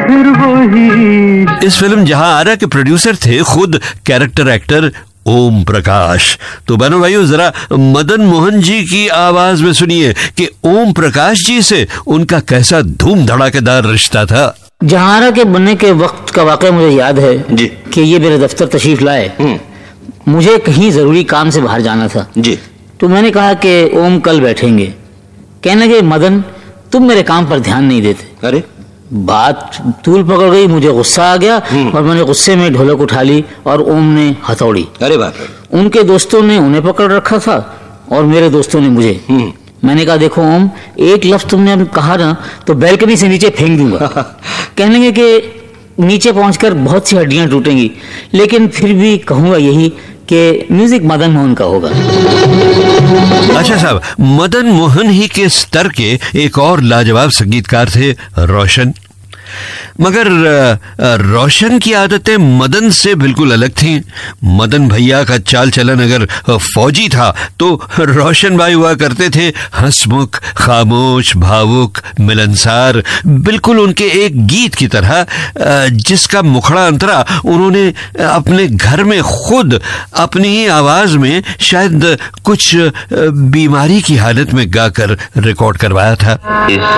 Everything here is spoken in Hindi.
फिर वही। इस फिल्म जहां आरा के प्रोड्यूसर थे खुद कैरेक्टर एक्टर ओम प्रकाश। तो बहनों भाइयों, जरा मदन मोहन जी की आवाज में सुनिए कि ओम प्रकाश जी से उनका कैसा धूम धड़ाकेदार रिश्ता था। जहां के बनने के वक्त का वाकया मुझे याद है जी कि ये मेरे दफ्तर तशरीफ लाए। मुझे कहीं जरूरी काम से बाहर जाना था जी। तो मैंने कहा कि ओम कल बैठेंगे। कहने लगे मदन तुम मेरे काम पर ध्यान नहीं देते। अरे बात तूल पकड़ गई, मुझे गुस्सा आ गया और मैंने गुस्से में ढोलक उठा ली और ओम ने हथौड़ी। अरे बाप रे। उनके दोस्तों ने उन्हें पकड़ रखा था और मेरे दोस्तों ने मुझे। मैंने कहा देखो ओम, एक लफ्ज तुमने कहा ना तो बैल्कनी से नीचे फेंक दूंगा। कहने लगे कि नीचे पहुंचकर बहुत सी हड्डियां टूटेंगी, लेकिन फिर भी कहूंगा यही कि म्यूजिक मदन मोहन का होगा। अच्छा साहब, मदन मोहन ही के स्तर के एक और लाजवाब संगीतकार थे रोशन। मगर रोशन की आदतें मदन से बिल्कुल अलग थीं। मदन भैया का चाल चलन अगर फौजी था तो रोशन भाई हुआ करते थे हंसमुख, खामोश, भावुक, मिलनसार, बिल्कुल उनके एक गीत की तरह, जिसका मुखड़ा अंतरा उन्होंने अपने घर में खुद अपनी ही आवाज में शायद कुछ बीमारी की हालत में गाकर रिकॉर्ड करवाया था। इस